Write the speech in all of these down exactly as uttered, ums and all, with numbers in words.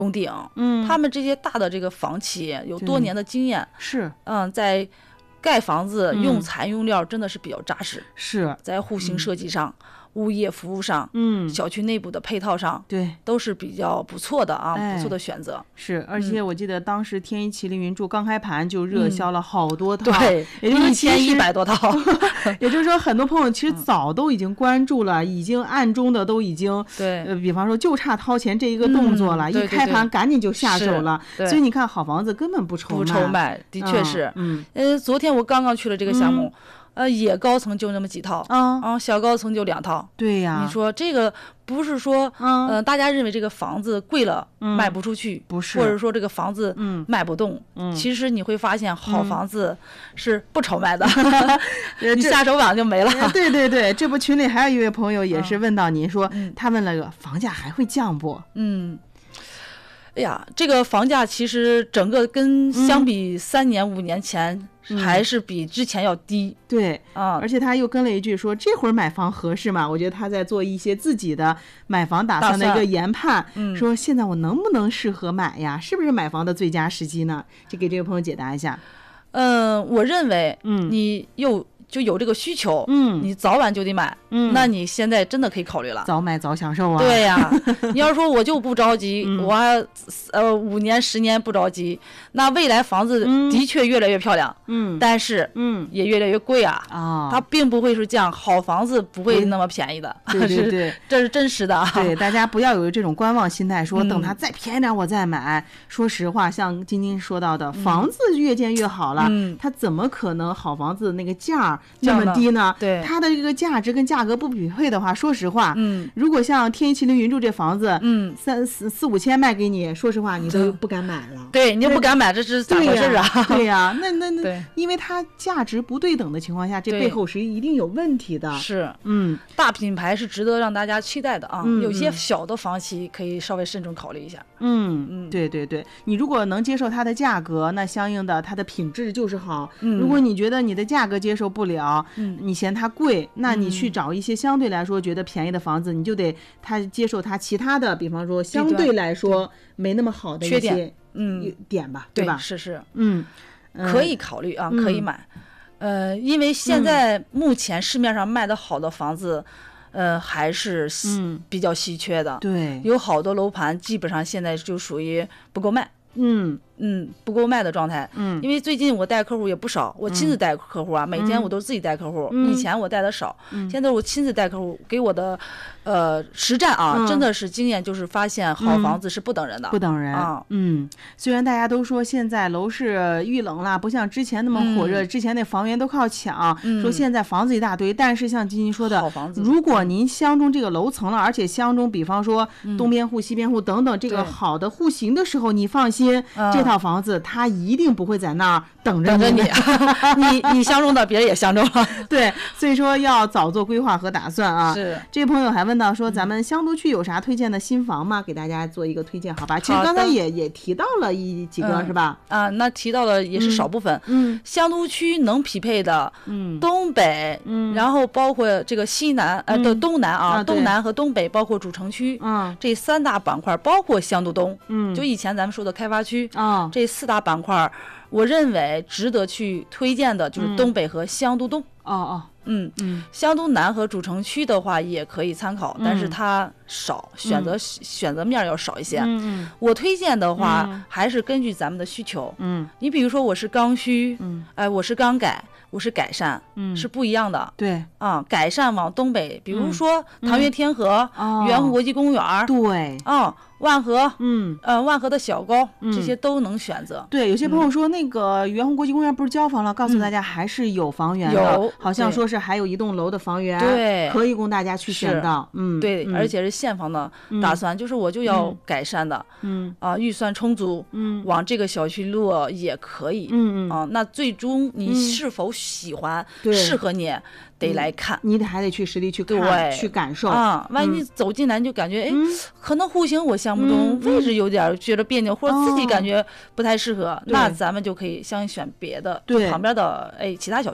拱顶， 嗯， 他们这些大的这个房企有多年的经验， 是， 嗯，在盖房子嗯用材用料真的是比较扎实， 是在户型设计上。嗯物业服务上， 嗯， 小区内部的配套上， 对， 都是比较不错的啊， 哎、 不错的选择。 是，而且我记得当时天一麒麟云柱刚开盘就热销了好多套， 嗯、对， 也就是一千一百多套。 也就是说，很多朋友其实早都已经关注了，嗯、已经暗中的都已经对， 呃，比方说就差掏钱这一个动作了， 嗯、对对对一开盘赶紧就下手了。 所以你看，好房子根本不愁卖， 不愁卖，的确是。 嗯， 呃，昨天我刚刚去了这个项目。嗯呃，野高层就那么几套啊， 啊，小高层就两套。 对呀， 你说这个不是说，嗯、呃，大家认为这个房子贵了、 嗯、 卖不出去， 不是， 或者说这个房子嗯卖不动， 嗯， 其实你会发现好房子是不愁卖的， 嗯、 你下手晚就没了。 对对对，这不群里还有一位朋友也是问到您说， 嗯、 他问了个房价还会降不？ 嗯。哎呀，这个房价其实整个跟相比三年、嗯、五年前还是比之前要低。 嗯、对啊， 而且他又跟了一句说：“这会儿买房合适吗？”我觉得他在做一些自己的买房打算的一个研判。 嗯， 说现在我能不能适合买呀？是不是买房的最佳时机呢？就给这个朋友解答一下。 嗯、呃，我认为， 嗯， 你又。就有这个需求， 嗯， 你早晚就得买， 嗯， 那你现在真的可以考虑了， 早买早享受啊。 对呀、啊，你要说我就不着急， 嗯、 我还呃五年十年不着急，那未来房子的确越来越漂亮， 嗯， 但是嗯也越来越贵啊， 啊、哦， 它并不会是这样，好房子不会那么便宜的， 对对对， 这是真实的。 对，大家不要有这种观望心态，说等它再便宜点我再买。嗯、说实话，像晶晶说到的， 嗯、 房子越建越好了， 嗯， 它怎么可能好房子那个价那么低呢？ 对， 它的这个价值跟价格不匹配的话，说实话， 嗯， 如果像天一麒麟云柱这房子， 嗯， 三四四五千卖给你，说实话你都不敢买了。 对，你就不敢买，这是咋回事啊？ 对呀、啊，那那那， 因为它价值不对等的情况下，这背后是一定有问题的。 是， 嗯， 大品牌是值得让大家期待的啊。 嗯、 有些小的房企可以稍微慎重考虑一下。 嗯嗯，对对对，你如果能接受它的价格，那相应的它的品质就是好。 嗯， 如果你觉得你的价格接受不了， 嗯， 你嫌它贵。那你去找一些相对来说觉得便宜的房子，嗯、你就得他接受它其他的，比方说相对来说没那么好的一些缺点，嗯， 点吧，对吧？ 是是， 嗯， 可以考虑啊， 嗯、 可以买。呃，因为现在目前市面上卖的好的房子，呃，还是比较稀缺的。 对， 有好多楼盘基本上现在就属于不够卖。 嗯嗯，不够卖的状态。 嗯， 因为最近我带客户也不少，我亲自带客户啊，嗯、每天我都自己带客户。 嗯、 以前我带的少， 嗯、 现在我亲自带客户，给我的呃实战啊， 嗯、 真的是经验，就是发现好房子是不等人的， 不等人啊。 嗯，虽然大家都说现在楼市遇冷了，不像之前那么火热， 嗯、 之前那房源都靠抢， 嗯、 说现在房子一大堆，但是像金金说的， 好房子， 如果您相中这个楼层了，而且相中，比方说东边户、西边户等等这个好的户型的时候，你放心，这套房子它一定不会在那儿等着你，你你相中的别人也相中了， 对，所以说要早做规划和打算啊。 是， 这位朋友还问到说，咱们香都区有啥推荐的新房吗？给大家做一个推荐，好吧？其实刚才也也提到了一几个、 嗯、 是吧？ 啊，那提到的也是少部分。 嗯， 香都区能匹配的， 嗯， 东北， 嗯， 然后包括这个西南，呃的东南啊， 啊东南和东北，包括主城区， 嗯， 这三大板块，包括香都东， 嗯， 就以前咱们说的开发区啊， 这四大板块。我认为值得去推荐的就是东北和香都东。 哦哦， 嗯嗯， 香都南和主城区的话也可以参考， 嗯、 但是它少，选择、嗯、选择面要少一些。 嗯嗯， 我推荐的话、 嗯、 还是根据咱们的需求。 嗯， 你比如说我是刚需， 嗯， 哎，我是刚改，我是改善， 嗯， 是不一样的。 对， 啊，改善往东北，比如说嗯、 唐苑天河、 嗯、 园湖国际公园， 哦、对， 啊。万和， 嗯， 呃，万和的小高， 嗯、 这些都能选择。 对，有些朋友说、嗯、那个园湖国际公园不是交房了，告诉大家还是有房源的， 有， 好像说是还有一栋楼的房源， 对， 可以供大家去选的。嗯， 对， 嗯、 而且是现房的打算，嗯、就是我就要改善的， 嗯啊，预算充足， 嗯， 往这个小区落也可以， 嗯嗯啊，那最终你是否喜欢， 对， 适合你。得来看， 你得还得去实地去看，去感受啊。万一走进来你就感觉，哎、 嗯， 可能户型我相不中， 嗯、 位置有点觉得别扭，或者自己感觉不太适合， 哦、 那咱们就可以相选别的， 对旁边的哎其他小区。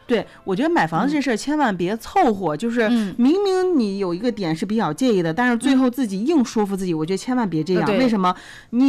对，我觉得买房子这事儿千万别凑合，就是明明你有一个点是比较介意的，但是最后自己硬说服自己，我觉得千万别这样。为什么？你